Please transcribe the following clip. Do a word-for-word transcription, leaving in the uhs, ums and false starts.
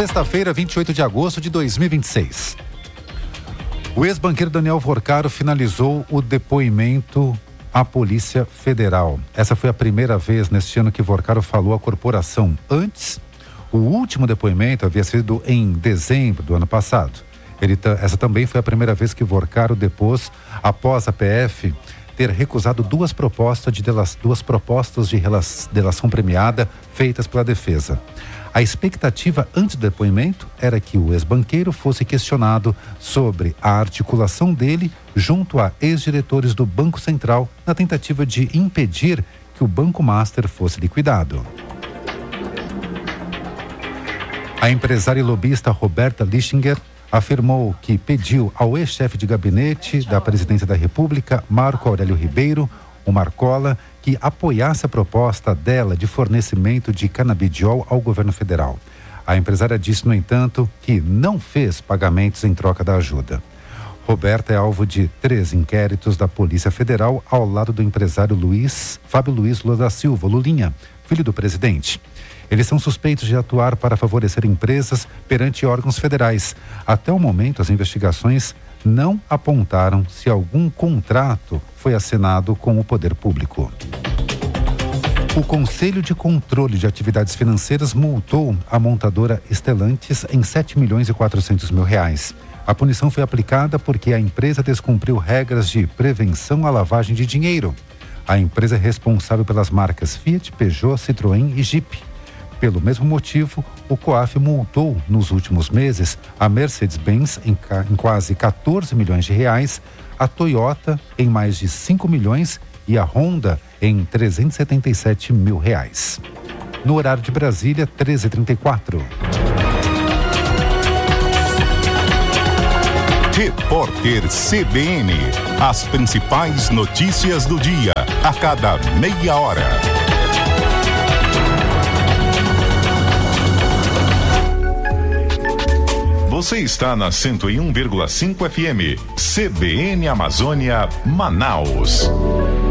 Sexta-feira, vinte e oito de agosto de dois mil e vinte e seis. O ex-banqueiro Daniel Vorcaro finalizou o depoimento à Polícia Federal. Essa foi a primeira vez neste ano que Vorcaro falou à corporação. Antes, o último depoimento havia sido em dezembro do ano passado. Ele, essa também foi a primeira vez que Vorcaro depôs após a P F ter recusado duas propostas de, duas propostas de delação premiada feitas pela defesa. A expectativa antes do depoimento era que o ex-banqueiro fosse questionado sobre a articulação dele junto a ex-diretores do Banco Central na tentativa de impedir que o Banco Master fosse liquidado. A empresária e lobista Roberta Lichinger afirmou que pediu ao ex-chefe de gabinete da Presidência da República, Marco Aurélio Ribeiro, o Marcola, que apoiasse a proposta dela de fornecimento de canabidiol ao governo federal. A empresária disse, no entanto, que não fez pagamentos em troca da ajuda. Roberta é alvo de três inquéritos da Polícia Federal ao lado do empresário Luiz, Fábio Luiz Lula da Silva, Lulinha, filho do presidente. Eles são suspeitos de atuar para favorecer empresas perante órgãos federais. Até o momento, as investigações não apontaram se algum contrato foi assinado com o poder público. O Conselho de Controle de Atividades Financeiras multou a montadora Stellantis em sete milhões e quatrocentos mil reais. A punição foi aplicada porque a empresa descumpriu regras de prevenção à lavagem de dinheiro. A empresa é responsável pelas marcas Fiat, Peugeot, Citroën e Jeep. Pelo mesmo motivo, o COAF multou nos últimos meses a Mercedes-Benz em, em quase quatorze milhões de reais, a Toyota em mais de cinco milhões e a Honda em trezentos e setenta e sete mil reais. No horário de Brasília, treze e trinta e quatro. Repórter C B N. As principais notícias do dia, a cada meia hora. Você está na cento e um vírgula cinco F M, C B N Amazônia, Manaus.